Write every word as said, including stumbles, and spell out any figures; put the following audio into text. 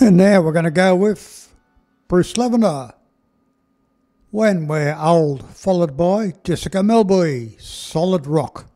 And now we're going to go with Bruce Lavender, When We're Old, followed by Jessica Melby, Solid Rock.